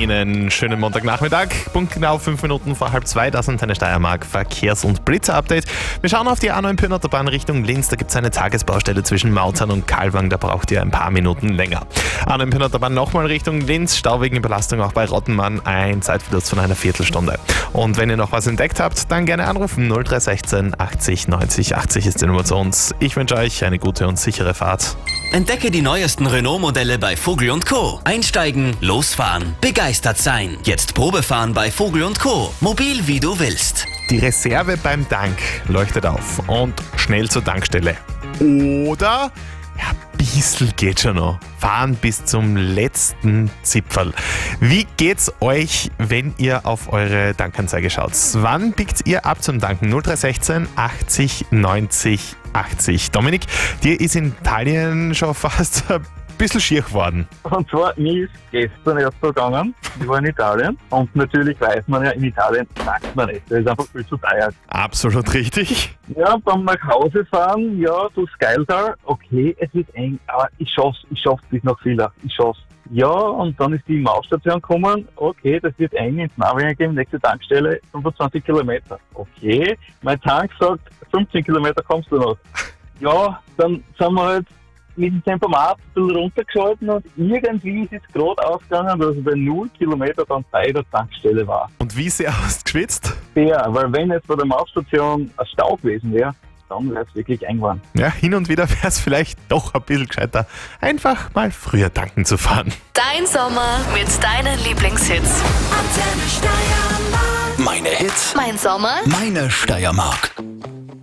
Ihnen schönen Montagnachmittag. Punkt genau 5 Minuten vor 1:30, das sind deine Steiermark Verkehrs- und Blitzer-Update. Wir schauen auf die A9 Pirnaterbahn Richtung Linz. Da gibt es eine Tagesbaustelle zwischen Mauzahn und Kalwang. Da braucht ihr ein paar Minuten länger. A9 Pirnaterbahn nochmal Richtung Linz. Stau wegen Belastung auch bei Rottenmann. Ein Zeitverlust von einer Viertelstunde. Und wenn ihr noch was entdeckt habt, dann gerne anrufen. 0316 80 90 80 ist die Nummer zu uns. Ich wünsche euch eine gute und sichere Fahrt. Entdecke die neuesten Renault-Modelle bei Vogel & Co. Einsteigen, losfahren, begeistert sein. Jetzt Probefahren bei Vogel & Co. Mobil wie du willst. Die Reserve beim Tank leuchtet auf und schnell zur Tankstelle. Oder, ja, ein bisschen geht schon noch. Fahren bis zum letzten Zipferl. Wie geht's euch, wenn ihr auf eure Tankanzeige schaut? Wann biegt ihr ab zum Tanken? 0316 80 90 80. Dominik, dir ist in Italien schon fast ein bisschen schier geworden. Und zwar, mir ist gestern erst so gegangen. Ich war in Italien. Und natürlich weiß man ja, in Italien tankt man nicht. Das ist einfach viel zu teuer. Absolut richtig. Ja, beim nach Hause fahren, ja, durchs Geiltal. Okay, es wird eng, aber ich schaff's bis nach Villach. Ich schaff's. Ja, und dann ist die Mausstation gekommen. Okay, das wird eng ins Navi eingeben. Nächste Tankstelle, 25 Kilometer. Okay, mein Tank sagt, 15 Kilometer kommst du noch. Ja, dann sind wir halt mit dem Tempomat ein bisschen runtergeschalten und irgendwie ist es gerade ausgegangen, dass ich bei 0 Kilometer dann bei der Tankstelle war. Und wie sehr hast du geschwitzt? Sehr, weil wenn jetzt bei der Mausstation ein Stau gewesen wäre, dann wäre es wirklich eng geworden. Ja, hin und wieder wäre es vielleicht doch ein bisschen gescheiter, einfach mal früher tanken zu fahren. Dein Sommer mit deinen Lieblingshits. Antenne Steiermark. Meine Hits, Mein Sommer, meine Steiermark.